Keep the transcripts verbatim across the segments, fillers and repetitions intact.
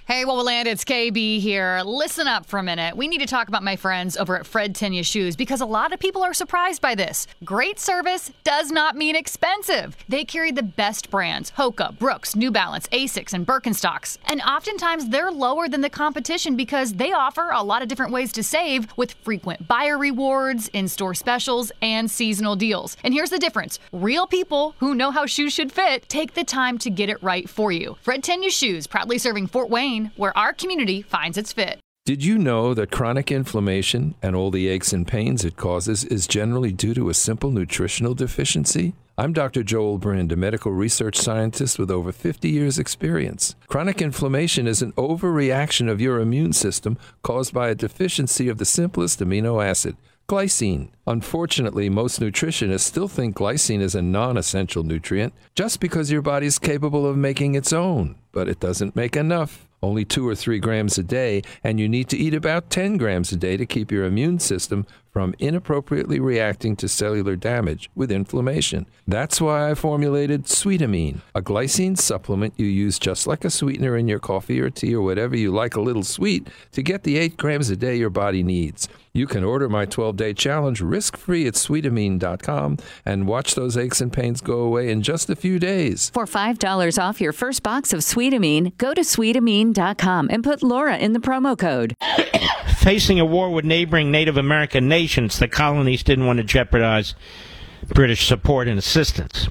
Hey, Wowoland, it's K B here. Listen up for a minute. We need to talk about my friends over at Fred Tenya Shoes because a lot of people are surprised by this. Great service does not mean expensive. They carry the best brands, Hoka, Brooks, New Balance, Asics, and Birkenstocks. And oftentimes they're lower than the competition because they offer a lot of different ways to save with frequent buyer rewards, in-store specials, and seasonal deals. And here's the difference. Real people who know how shoes should fit take the time to get it right for you. Fred Tenya Shoes, proudly serving Fort Wayne, where our community finds its fit. Did you know that chronic inflammation and all the aches and pains it causes is generally due to a simple nutritional deficiency? I'm Doctor Joel Brind, a medical research scientist with over fifty years' experience. Chronic inflammation is an overreaction of your immune system caused by a deficiency of the simplest amino acid, glycine. Unfortunately, most nutritionists still think glycine is a non-essential nutrient just because your body is capable of making its own, but it doesn't make enough. Only two or three grams a day, and you need to eat about ten grams a day to keep your immune system from inappropriately reacting to cellular damage with inflammation. That's why I formulated Sweetamine, a glycine supplement you use just like a sweetener in your coffee or tea or whatever you like a little sweet to get the eight grams a day your body needs. You can order my twelve-day challenge risk-free at sweetamine dot com and watch those aches and pains go away in just a few days. For five dollars off your first box of Sweetamine, go to sweetamine dot com and put Laura in the promo code. Facing a war with neighboring Native American nations, the colonies didn't want to jeopardize British support and assistance.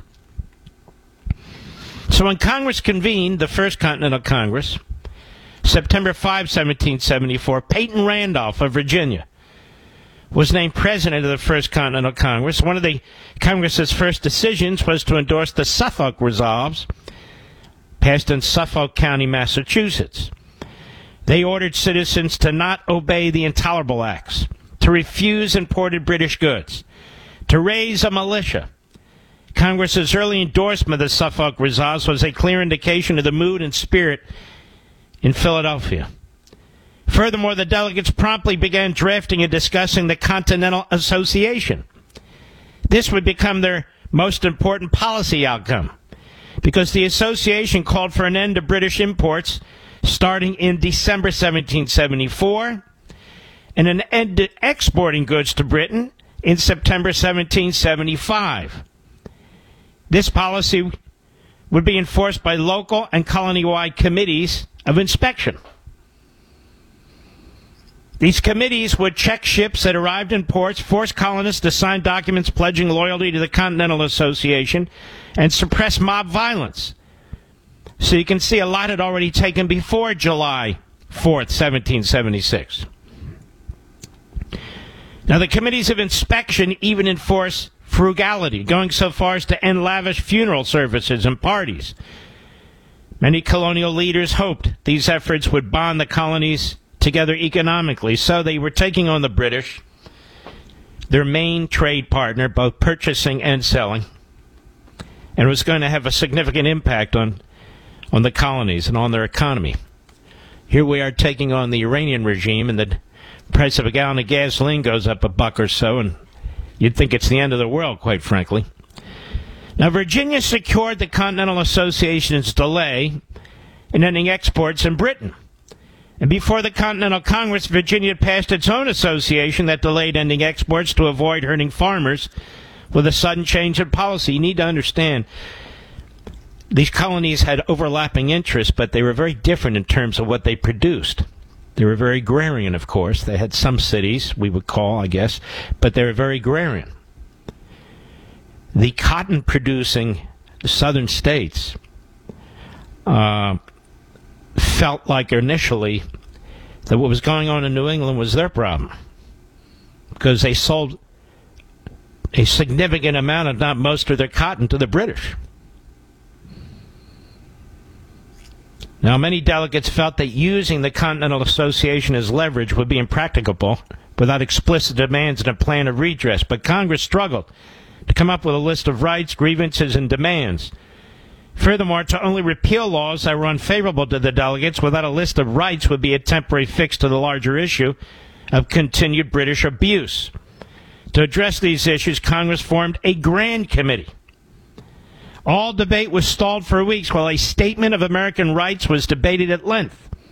So when Congress convened, the First Continental Congress, September fifth, seventeen seventy-four, Peyton Randolph of Virginia was named president of the First Continental Congress. One of the Congress's first decisions was to endorse the Suffolk Resolves, passed in Suffolk County, Massachusetts. They ordered citizens to not obey the Intolerable Acts, to refuse imported British goods, to raise a militia. Congress's early endorsement of the Suffolk Resolves was a clear indication of the mood and spirit in Philadelphia. Furthermore, the delegates promptly began drafting and discussing the Continental Association. This would become their most important policy outcome, because the association called for an end to British imports starting in December seventeen seventy-four, and an end to exporting goods to Britain in September seventeen seventy-five. This policy would be enforced by local and colony-wide committees of inspection. These committees would check ships that arrived in ports, force colonists to sign documents pledging loyalty to the Continental Association, and suppress mob violence. So you can see a lot had already taken before July fourth, seventeen seventy-six. Now, the committees of inspection even enforce frugality, going so far as to end lavish funeral services and parties. Many colonial leaders hoped these efforts would bond the colonies together economically, so they were taking on the British, their main trade partner, both purchasing and selling, and it was going to have a significant impact on, on the colonies and on their economy. Here we are taking on the Iranian regime, and the price of a gallon of gasoline goes up a buck or so, and you'd think it's the end of the world, quite frankly. Now, Virginia secured the Continental Association's delay in ending exports in Britain. And before the Continental Congress, Virginia had passed its own association that delayed ending exports to avoid hurting farmers with a sudden change in policy. You need to understand, these colonies had overlapping interests, but they were very different in terms of what they produced. They were very agrarian, of course. They had some cities, we would call, I guess, but they were very agrarian. The cotton-producing southern states uh, felt like initially that what was going on in New England was their problem, because they sold a significant amount, if not most, of their cotton to the British. Now, many delegates felt that using the Continental Association as leverage would be impracticable without explicit demands and a plan of redress, but Congress struggled to come up with a list of rights, grievances, and demands. Furthermore, to only repeal laws that were unfavorable to the delegates without a list of rights would be a temporary fix to the larger issue of continued British abuse. To address these issues, Congress formed a Grand Committee. All debate was stalled for weeks while a statement of American rights was debated at length.